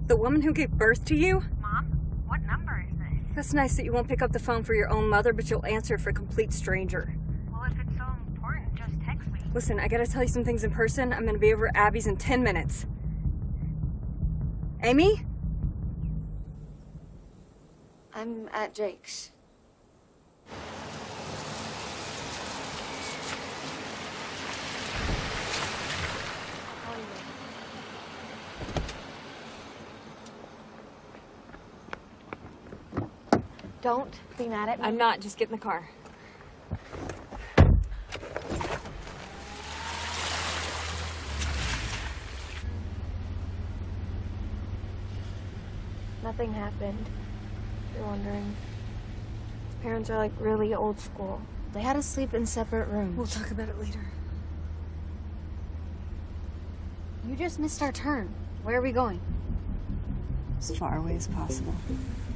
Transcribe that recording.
The woman who gave birth to you? Mom, what number is this? That's nice that you won't pick up the phone for your own mother, but you'll answer for a complete stranger. Well, if it's so important, just text me. Listen, I gotta tell you some things in person. I'm gonna be over at Abby's in 10 minutes. Amy? I'm at Jake's. Don't be mad at me. I'm not. Just get in the car. Nothing happened. If you're wondering. His parents are like really old school. They had us sleep in separate rooms. We'll talk about it later. You just missed our turn. Where are we going? As far away as possible.